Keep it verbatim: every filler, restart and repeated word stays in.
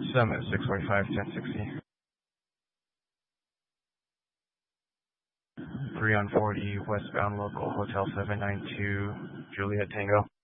Summit six forty-five, ten sixty. three on forty, westbound local, Hotel seven nine two, Juliet Tango.